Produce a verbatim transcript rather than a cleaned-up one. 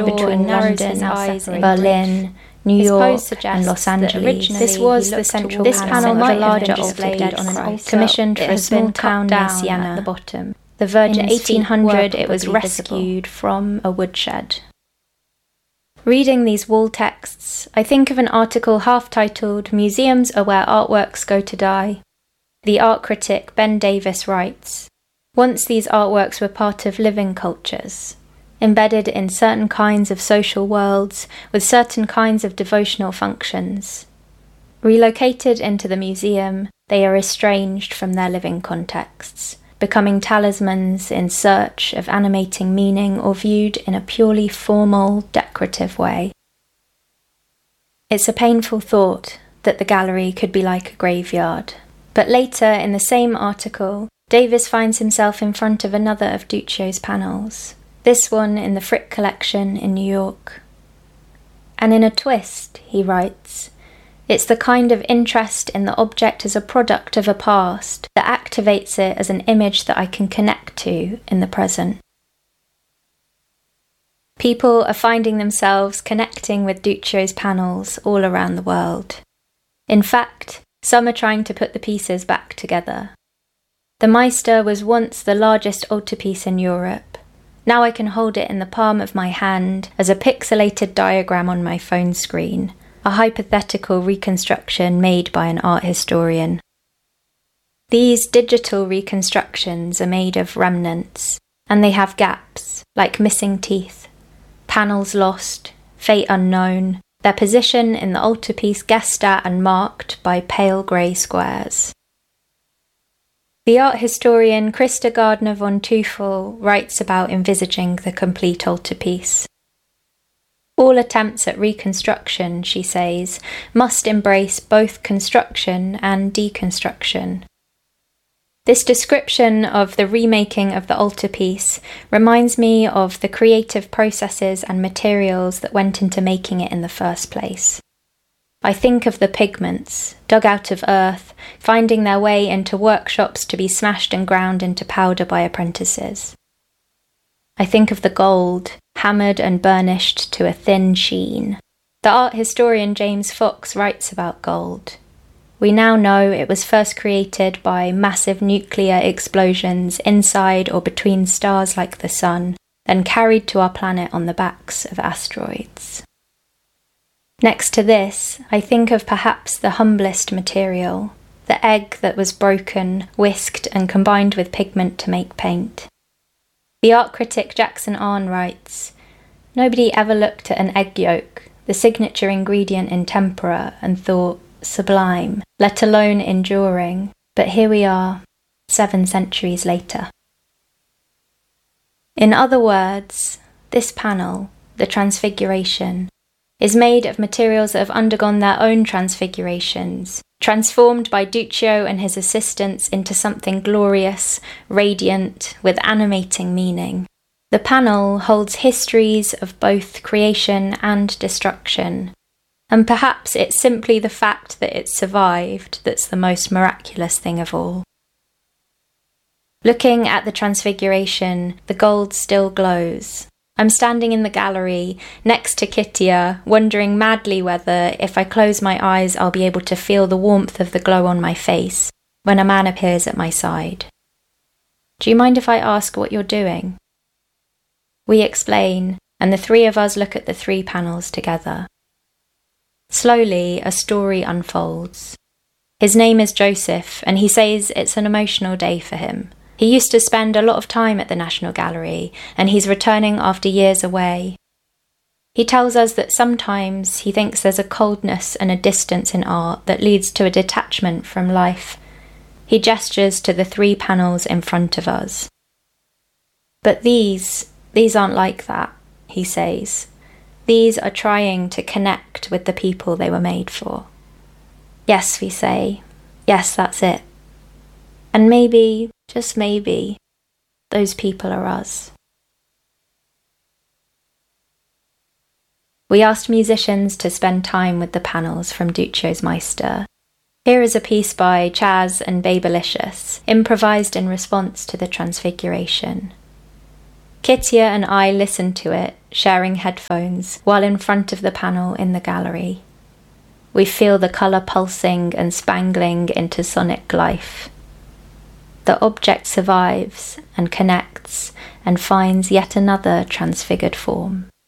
between London, Berlin, New York and Los Angeles. This was the central this panel might have larger displayed on an commissioned for a small town near Siena at the bottom. The Virgin in eighteen hundred it was rescued visible. From a woodshed. Reading these wall texts, I think of an article half-titled "Museums are where artworks go to die." The art critic Ben Davis writes, "Once these artworks were part of living cultures, embedded in certain kinds of social worlds with certain kinds of devotional functions. Relocated into the museum, they are estranged from their living contexts, becoming talismans in search of animating meaning or viewed in a purely formal, decorative way." It's a painful thought that the gallery could be like a graveyard. But later in the same article, Davis finds himself in front of another of Duccio's panels, this one in the Frick Collection in New York. And in a twist, he writes, it's the kind of interest in the object as a product of a past that activates it as an image that I can connect to in the present. People are finding themselves connecting with Duccio's panels all around the world. In fact, some are trying to put the pieces back together. The Meister was once the largest altarpiece in Europe. Now I can hold it in the palm of my hand as a pixelated diagram on my phone screen, a hypothetical reconstruction made by an art historian. These digital reconstructions are made of remnants, and they have gaps, like missing teeth, panels lost, fate unknown, their position in the altarpiece guessed at and marked by pale grey squares. The art historian Christa Gardner von Teufel writes about envisaging the complete altarpiece. All attempts at reconstruction, she says, must embrace both construction and deconstruction. This description of the remaking of the altarpiece reminds me of the creative processes and materials that went into making it in the first place. I think of the pigments, dug out of earth, finding their way into workshops to be smashed and ground into powder by apprentices. I think of the gold, hammered and burnished to a thin sheen. The art historian James Fox writes about gold. We now know it was first created by massive nuclear explosions inside or between stars like the Sun, then carried to our planet on the backs of asteroids. Next to this, I think of perhaps the humblest material, the egg that was broken, whisked and combined with pigment to make paint. The art critic Jackson Arne writes, "Nobody ever looked at an egg yolk, the signature ingredient in tempera, and thought, sublime, let alone enduring, but here we are, seven centuries later." In other words, this panel, the Transfiguration, is made of materials that have undergone their own transfigurations, transformed by Duccio and his assistants into something glorious, radiant, with animating meaning. The panel holds histories of both creation and destruction, and perhaps it's simply the fact that it survived that's the most miraculous thing of all. Looking at the Transfiguration, the gold still glows. I'm standing in the gallery, next to Kittia, wondering madly whether, if I close my eyes, I'll be able to feel the warmth of the glow on my face, when a man appears at my side. "Do you mind if I ask what you're doing?" We explain, and the three of us look at the three panels together. Slowly, a story unfolds. His name is Joseph, and he says it's an emotional day for him. He used to spend a lot of time at the National Gallery, and he's returning after years away. He tells us that sometimes he thinks there's a coldness and a distance in art that leads to a detachment from life. He gestures to the three panels in front of us. But these, these aren't like that, he says. These are trying to connect with the people they were made for. Yes, we say. Yes, that's it. And maybe, just maybe, those people are us. We asked musicians to spend time with the panels from Duccio's Meister. Here is a piece by Chaz and Babelicious, improvised in response to the Transfiguration. Kittia and I listen to it, sharing headphones, while in front of the panel in the gallery. We feel the colour pulsing and spangling into sonic life. The object survives and connects and finds yet another transfigured form.